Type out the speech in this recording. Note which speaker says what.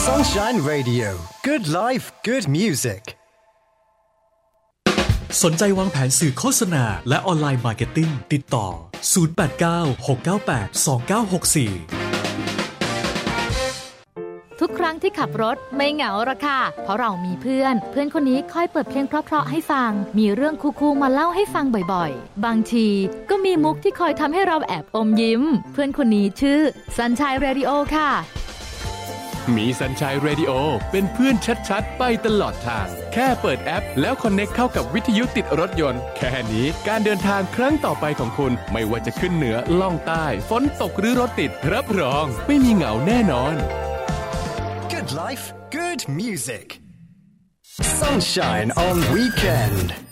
Speaker 1: Sunshine Radio Good Life Good Music
Speaker 2: สนใจวางแผนสื่อโฆษณาและออนไลน์มาร์เก็ตติ้งติดต่อ0896982964
Speaker 3: ทุกครั้งที่ขับรถไม่เหงาหรอกค่ะเพราะเรามีเพื่อนคนนี้คอยเปิดเพลงเพราะๆให้ฟังมีเรื่องคูลๆมาเล่าให้ฟังบ่อยๆบางทีก็มีมุกที่คอยทำให้เราแอบอมยิ้มเพื่อนคนนี้ชื่อ Sunshine Radio ค่ะ
Speaker 4: มี Sunshine Radio เป็นเพื่อนชัดๆไปตลอดทางแค่เปิดแอปแล้วคอนเนคเข้ากับวิทยุติดรถยนต์แค่นี้การเดินทางครั้งต่อไปของคุณไม่ว่าจะขึ้นเหนือล่องใต้ฝนตกหรือรถติดรับรองไม่มีเหงาแน่นอน
Speaker 1: Good life, good music. Sunshine on weekend.